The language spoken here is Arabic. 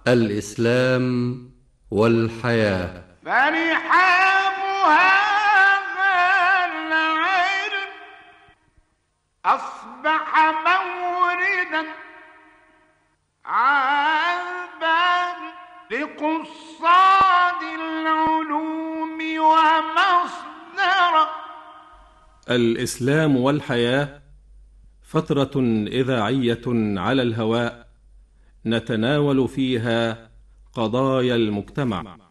الإسلام والحياة. فرحاب هذا العلم أصبح موردا عذبا لقصاد العلوم ومصدرا. الإسلام والحياة فترة إذاعية على الهواء نتناول فيها قضايا المجتمع.